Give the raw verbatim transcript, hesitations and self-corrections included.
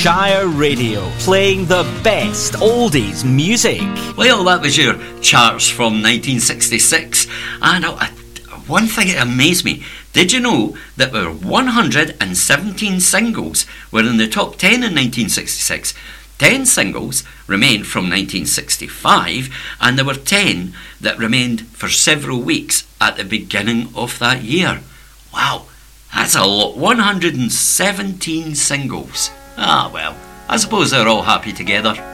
Shire Radio, playing the best oldies music. Well, that was your charts from nineteen sixty-six, and uh, one thing that amazed me, did you know that there were one hundred seventeen singles were in the top ten in nineteen sixty-six? ten singles remained from nineteen sixty-five, and there were ten that remained for several weeks at the beginning of that year. Wow, that's a lot. one hundred seventeen singles. Ah, well, I suppose they're all happy together.